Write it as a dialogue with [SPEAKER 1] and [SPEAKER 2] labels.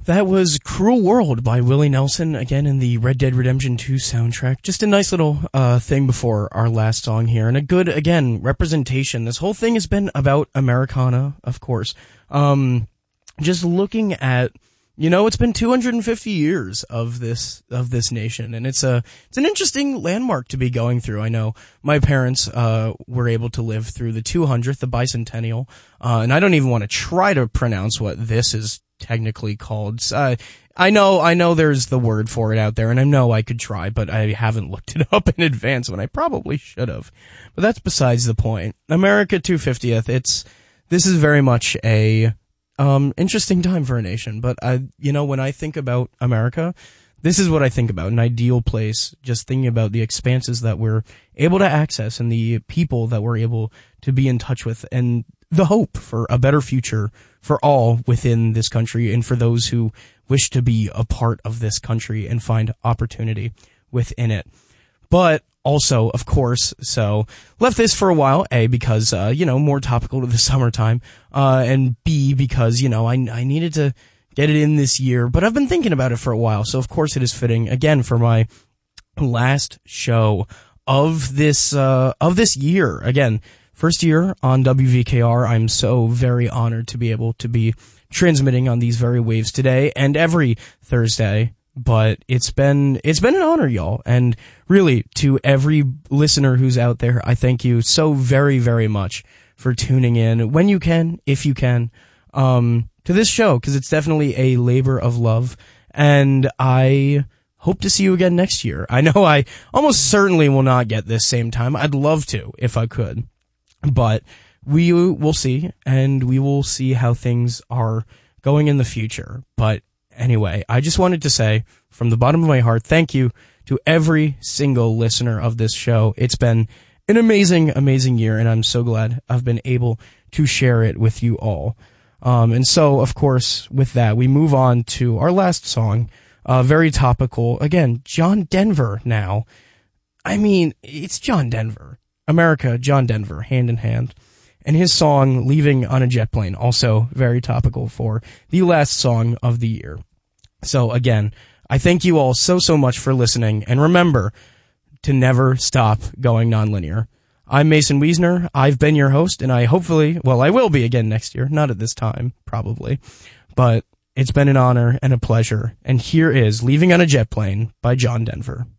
[SPEAKER 1] That was Cruel World by Willie Nelson, again in the Red Dead Redemption 2 soundtrack. Just a nice little thing before our last song here, and a good, again, representation. This whole thing has been about Americana, of course. Just looking at, it's been 250 years of this nation, and it's an interesting landmark to be going through. I know my parents were able to live through the 200th, the bicentennial, and I don't even want to try to pronounce what this is technically called. I know there's the word for it out there, and I know I could try, but I haven't looked it up in advance when I probably should have. But that's besides the point. America 250th, this is very much a interesting time for a nation, but when I think about America, this is what I think about, an ideal place, just thinking about the expanses that we're able to access and the people that we're able to be in touch with, and the hope for a better future for all within this country and for those who wish to be a part of this country and find opportunity within it. But also, of course, so left this for a while, A, because, more topical to the summertime, and B, because, I needed to get it in this year, but I've been thinking about it for a while, so of course it is fitting, again, for my last show of this year. Again, first year on WVKR. I'm so very honored to be able to be transmitting on these very waves today and every Thursday. But it's been an honor, y'all. And really, to every listener who's out there, I thank you so very, very much for tuning in when you can, if you can, to this show, because it's definitely a labor of love. And I hope to see you again next year. I know I almost certainly will not get this same time. I'd love to, if I could. But we will see, and we will see how things are going in the future. But anyway, I just wanted to say from the bottom of my heart, thank you to every single listener of this show. It's been an amazing, amazing year, and I'm so glad I've been able to share it with you all. And so, of course, with that, we move on to our last song, very topical. Again, John Denver now. I mean, it's John Denver. America, John Denver, Hand in Hand. And his song, Leaving on a Jet Plane, also very topical for the last song of the year. So again, I thank you all so, so much for listening. And remember to never stop going nonlinear. I'm Mason Wiesner. I've been your host, and I will be again next year. Not at this time, probably. But it's been an honor and a pleasure. And here is Leaving on a Jet Plane by John Denver.